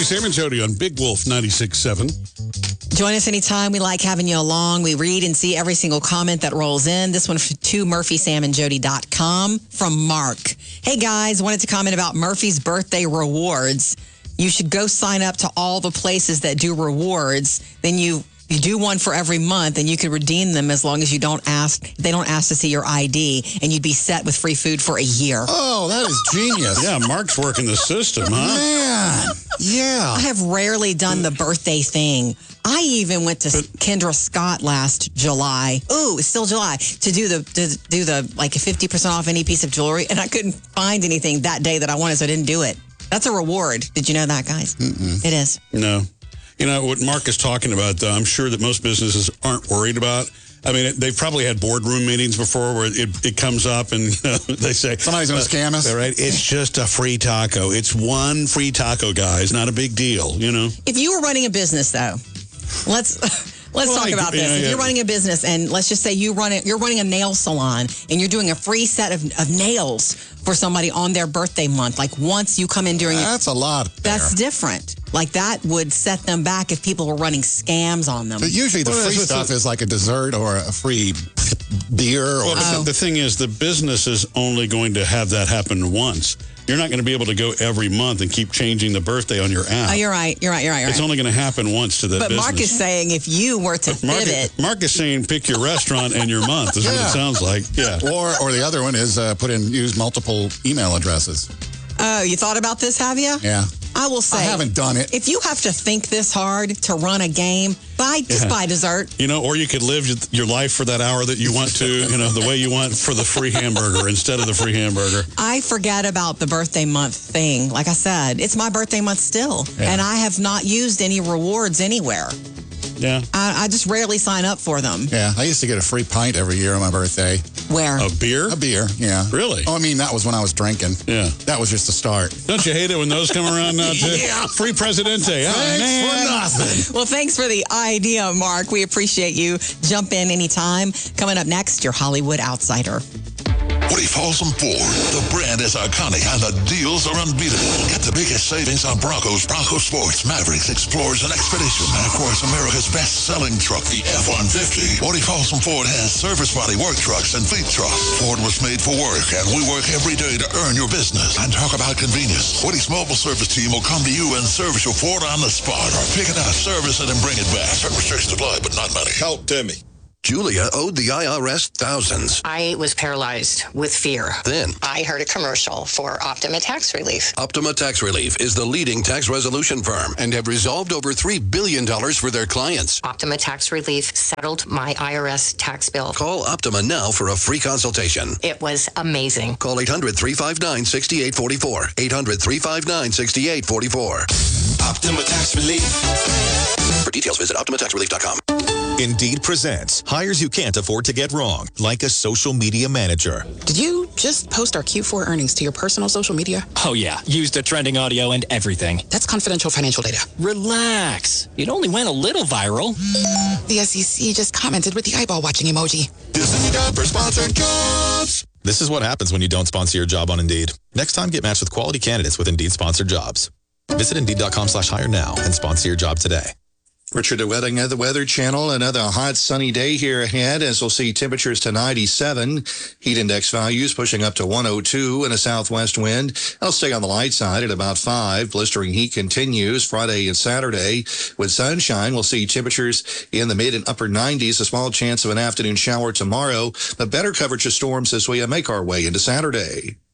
Sam and Jody on Big Wolf 96.7. Join us anytime. We like having you along. We read and see every single comment that rolls in. This one to murphysamandjody.com from Mark. Hey, guys, wanted to comment about Murphy's birthday rewards. You should go sign up to all the places that do rewards. Then you do one for every month, and you can redeem them as long as they don't ask to see your ID, and you'd be set with free food for a year. Oh, that is genius. Yeah, Mark's working the system, huh? Man, yeah. I have rarely done the birthday thing. I even went to Kendra Scott last July. Ooh, it's still July, to do the like 50% off any piece of jewelry, and I couldn't find anything that day that I wanted, so I didn't do it. That's a reward. Did you know that, guys? Mm-mm. It is. No. You know, what Mark is talking about, though, I'm sure that most businesses aren't worried about. I mean, they've probably had boardroom meetings before where it comes up and they say... Somebody's going to scam us. Right? It's just a free taco. It's one free taco, guys. Not a big deal, you know? If you were running a business, though, let's talk about this. If you're running a business and let's just say you're running a nail salon and you're doing a free set of nails for somebody on their birthday month, like once you come in during... That's a lot. That's different. Like that would set them back if people were running scams on them. But usually the free stuff is like a dessert or a free beer. Well, the thing is, the business is only going to have that happen once. You're not going to be able to go every month and keep changing the birthday on your app. Oh, you're right. It's only going to happen once to that business. But Mark is saying if you were to pivot... Mark is saying pick your restaurant and your month is what it sounds like. Yeah. Or the other one is use multiple email addresses. Oh, you thought about this, have you? Yeah. I will say... I haven't done it. If you have to think this hard to run a game, buy dessert. You know, or you could live your life for that hour that you want to, you know, the way you want for the free hamburger instead of the free hamburger. I forget about the birthday month thing. Like I said, it's my birthday month still. Yeah. And I have not used any rewards anywhere. Yeah. I just rarely sign up for them. Yeah. I used to get a free pint every year on my birthday. Where? A beer? A beer, yeah. Really? Oh, I mean, that was when I was drinking. Yeah. That was just the start. Don't you hate it when those come around now, too? Yeah. Free Presidente. Thanks for nothing. Well, thanks for the idea, Mark. We appreciate you. Jump in anytime. Coming up next, your Hollywood Outsider. Woody Folsom Ford. The brand is iconic and the deals are unbeatable. Get the biggest savings on Broncos, Bronco Sports, Mavericks, Explorers, and Expedition. And of course, America's best-selling truck, the F-150. Woody Folsom Ford has service body work trucks and fleet trucks. Ford was made for work, and we work every day to earn your business. And talk about convenience. Woody's mobile service team will come to you and service your Ford on the spot or pick it out, service it, and bring it back. Certain restrictions apply, but not many. Help Timmy. Julia owed the IRS thousands. I was paralyzed with fear. Then I heard a commercial for Optima Tax Relief. Optima Tax Relief is the leading tax resolution firm and have resolved over $3 billion for their clients. Optima Tax Relief settled my IRS tax bill. Call Optima now for a free consultation. It was amazing. Call 800-359-6844. 800-359-6844. Optima Tax Relief. For details, visit OptimaTaxRelief.com. Indeed presents hires you can't afford to get wrong, like a social media manager. Did you just post our Q4 earnings to your personal social media? Oh, yeah. Used the trending audio and everything. That's confidential financial data. Relax. It only went a little viral. The SEC just commented with the eyeball watching emoji. Disney for sponsored jobs. This is what happens when you don't sponsor your job on Indeed. Next time, get matched with quality candidates with Indeed sponsored jobs. Visit Indeed.com/hire now and sponsor your job today. Richard Wedding of the Weather Channel. Another hot, sunny day here ahead as we'll see temperatures to 97. Heat index values pushing up to 102 and a southwest wind. I'll stay on the light side at about 5. Blistering heat continues Friday and Saturday. With sunshine, we'll see temperatures in the mid and upper 90s. A small chance of an afternoon shower tomorrow, but better coverage of storms as we make our way into Saturday.